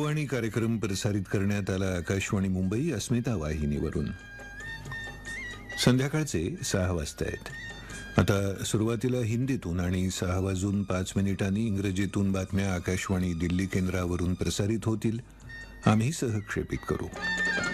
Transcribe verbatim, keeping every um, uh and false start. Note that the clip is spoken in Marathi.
युववाणी कार्यक्रम प्रसारित करण्यात आला आकाशवाणी मुंबई अस्मिता वाहिनीवरून. संध्याकाळचे सहा वाजता आहेत. आता सुरुवातीला हिंदीतून आणि सहा वाजून पाच मिनिटांनी इंग्रजीतून बातम्या आकाशवाणी दिल्ली केंद्रावरून प्रसारित होतील. आम्ही सहक्षेपित करू.